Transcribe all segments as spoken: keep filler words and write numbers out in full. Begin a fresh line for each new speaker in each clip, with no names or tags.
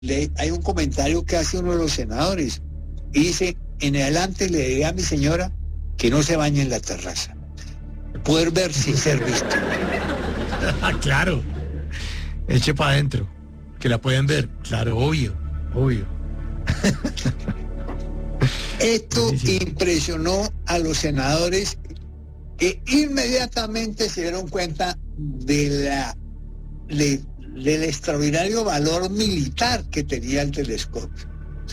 le, hay un comentario que hace uno de los senadores y dice: en adelante le diré a mi señora que no se bañe en la terraza. Poder ver sin ser visto.
Claro. Eche para adentro. Que la pueden ver. Claro, obvio, obvio.
Esto
Buenísimo.
impresionó a los senadores, que inmediatamente se dieron cuenta de la de, del extraordinario valor militar que tenía el telescopio.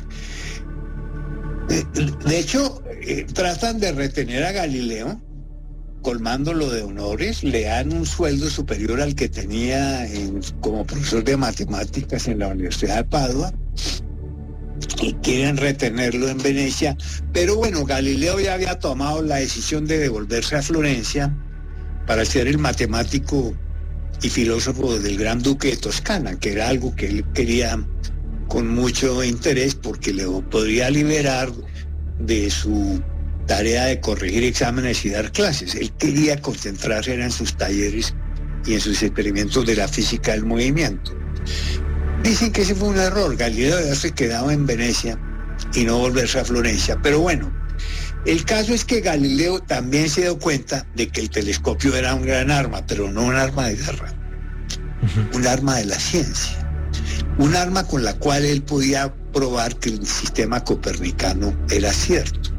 De, de hecho, eh, tratan de retener a Galileo, colmándolo de honores, le dan un sueldo superior al que tenía en, como profesor de matemáticas en la Universidad de Padua, y quieren retenerlo en Venecia. Pero bueno, Galileo ya había tomado la decisión de devolverse a Florencia para ser el matemático y filósofo del Gran Duque de Toscana, que era algo que él quería con mucho interés, porque le podría liberar de su tarea de corregir exámenes y dar clases. Él quería concentrarse en sus talleres y en sus experimentos de la física del movimiento. Dicen que ese fue un error, Galileo de haberse quedado en Venecia y no volverse a Florencia. Pero bueno, el caso es que Galileo también se dio cuenta de que el telescopio era un gran arma, pero no un arma de guerra, uh-huh. un arma de la ciencia, un arma con la cual él podía probar que el sistema copernicano era cierto.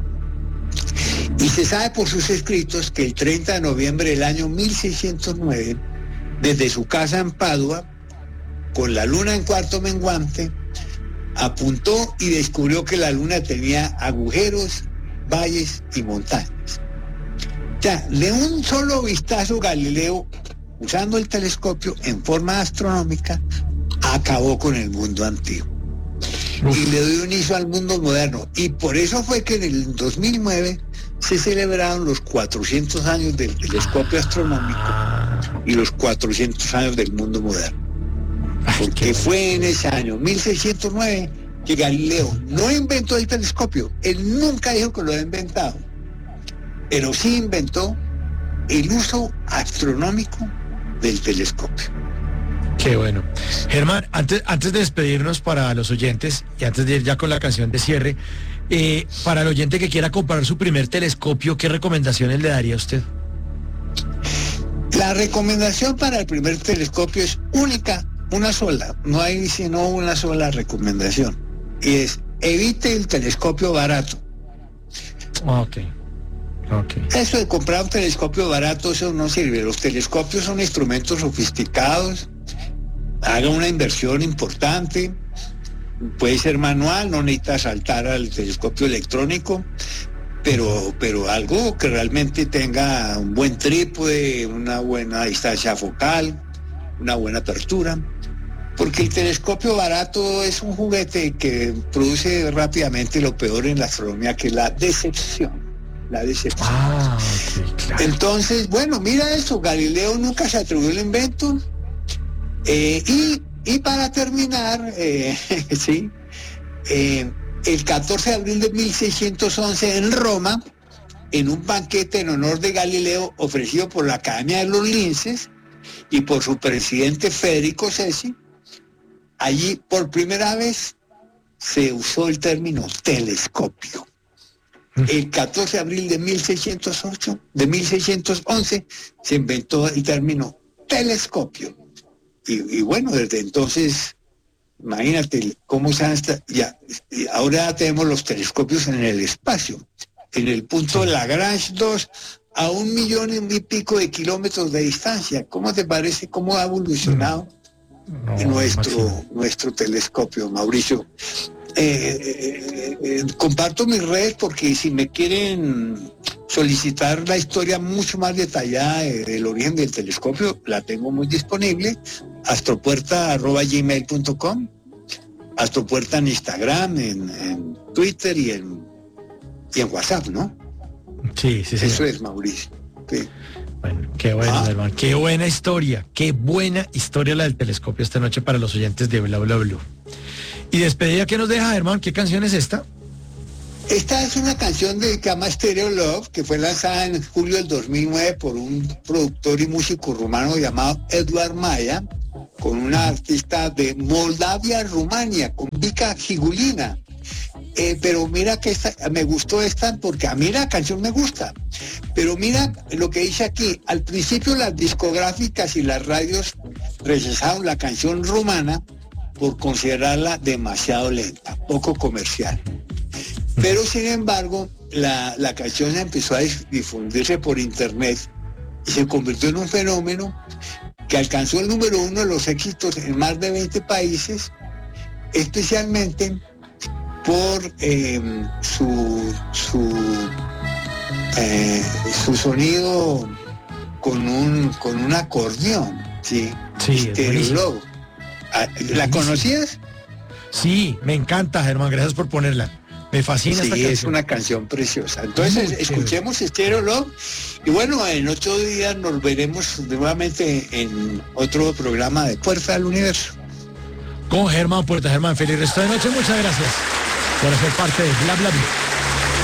Y se sabe por sus escritos que el treinta de noviembre del año mil seiscientos nueve, desde su casa en Padua, con la luna en cuarto menguante, apuntó y descubrió que la luna tenía agujeros, valles y montañas. O sea, de un solo vistazo, Galileo, usando el telescopio en forma astronómica, acabó con el mundo antiguo. Uf. Y le dio inicio al mundo moderno. Y por eso fue que en el dos mil nueve se celebraron los cuatrocientos años del telescopio astronómico y los cuatrocientos años del mundo moderno. Porque fue en ese año mil seiscientos nueve que Galileo no inventó el telescopio. Él nunca dijo que lo había inventado, pero sí inventó el uso astronómico del telescopio.
Qué bueno. Germán, antes, antes de despedirnos para los oyentes y antes de ir ya con la canción de cierre, eh, para el oyente que quiera comprar su primer telescopio, ¿qué recomendaciones le daría a usted?
La recomendación para el primer telescopio es única, una sola, no hay sino una sola recomendación, y es: evite el telescopio barato.
Ok, ok.
Eso de comprar un telescopio barato, eso no sirve. Los telescopios son instrumentos sofisticados, haga una inversión importante, puede ser manual, no necesita saltar al telescopio electrónico, pero, pero algo que realmente tenga un buen trípode, una buena distancia focal, una buena apertura, porque el telescopio barato es un juguete que produce rápidamente lo peor en la astronomía, que es la decepción. La decepción.
Ah, okay, claro.
Entonces, bueno, mira eso, Galileo nunca se atribuyó el invento. Eh, y, y para terminar, eh, sí, eh, el catorce de abril de mil seiscientos once en Roma, en un banquete en honor de Galileo ofrecido por la Academia de los Linces y por su presidente Federico Sesi, allí por primera vez se usó el término telescopio. El catorce de abril de mil seiscientos ocho, de mil seiscientos once, se inventó el término telescopio. Y, y bueno, desde entonces, imagínate cómo se han hasta, ya, ahora tenemos los telescopios en el espacio, en el punto Lagrange dos, a un millón y pico de kilómetros de distancia. ¿Cómo te parece cómo ha evolucionado no, nuestro, nuestro telescopio, Mauricio? Eh, eh, eh, comparto mis redes porque si me quieren solicitar la historia mucho más detallada de, del origen del telescopio, la tengo muy disponible. astropuerta arroba gmail punto com, Astropuerta en Instagram, en, en Twitter y en, y en WhatsApp, ¿no?
Sí, sí, sí.
Eso es, Mauricio. Sí.
Bueno, qué bueno, ah. hermano. Qué buena historia, qué buena historia la del telescopio esta noche para los oyentes de Bla Bla Blue. Y despedida, ¿qué nos deja, hermano? ¿Qué canción es esta?
Esta es una canción de Cama Stereo Love, que fue lanzada en julio del dos mil nueve por un productor y músico rumano llamado Edward Maya, con una artista de Moldavia, Rumania, con Vika Higulina. Eh, pero mira que esta, me gustó esta porque a mí la canción me gusta. Pero mira lo que dice aquí. Al principio las discográficas y las radios rechazaron la canción rumana por considerarla demasiado lenta, poco comercial. Pero sin embargo, la, la canción empezó a difundirse por internet y se convirtió en un fenómeno que alcanzó el número uno de los éxitos en más de veinte países, especialmente por eh, su, su, eh, su sonido con un, con un acordeón, ¿sí?
Sí,
Stereo Love. ¿La conocías?
Sí, me encanta, Germán, gracias por ponerla. Me fascina
sí,
esta canción.
Es una canción preciosa. Entonces, muy escuchemos Stereo Love. Y bueno, en ocho días nos veremos nuevamente en otro programa de Puerta al Universo.
Con Germán Puerta. Germán, feliz resto de noche. Muchas gracias por hacer parte de Bla Bla Bla.